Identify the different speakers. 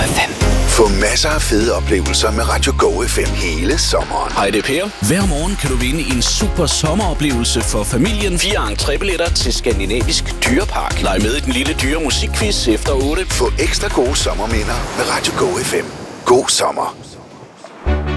Speaker 1: FM.
Speaker 2: Få masser af fede oplevelser med Radio Go FM hele sommeren.
Speaker 3: Hej, det er Per. Hver morgen kan du vinde en super sommeroplevelse for familien. 4 entrébilletter til Skandinavisk Dyrepark. Leg med i den lille dyre musikquiz efter 8.
Speaker 2: Få ekstra gode sommerminder med Radio Go FM. God sommer.